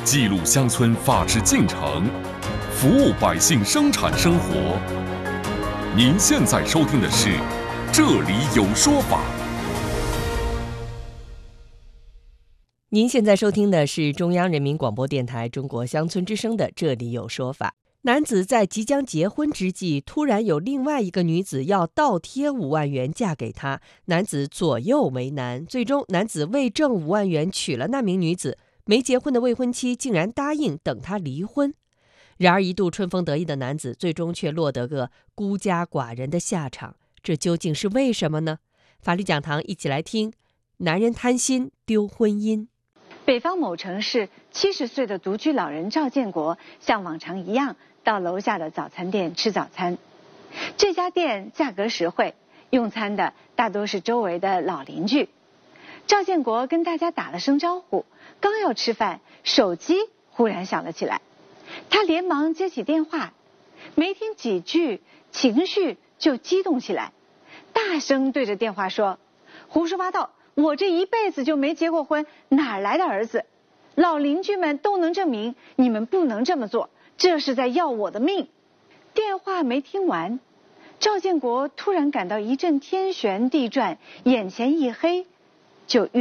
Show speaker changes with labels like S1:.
S1: 记录乡村法治进程，服务百姓生产生活。您现在收听的是《这里有说法》。
S2: 您现在收听的是中央人民广播电台中国乡村之声的《这里有说法》。男子在即将结婚之际，突然有另外一个女子要倒贴5万元嫁给他，男子左右为难，最终男子为挣5万元娶了那名女子，没结婚的未婚妻竟然答应等他离婚。然而一度春风得意的男子，最终却落得个孤家寡人的下场，这究竟是为什么呢？法律讲堂一起来听：男人贪心丢婚姻。
S3: 北方某城市70岁的独居老人赵建国像往常一样到楼下的早餐店吃早餐。这家店价格实惠，用餐的大多是周围的老邻居。赵建国跟大家打了声招呼，刚要吃饭，手机忽然响了起来。他连忙接起电话，没听几句，情绪就激动起来，大声对着电话说：“胡说八道！我这一辈子就没结过婚，哪来的儿子？老邻居们都能证明，你们不能这么做，这是在要我的命。”电话没听完，赵建国突然感到一阵天旋地转，眼前一黑，就晕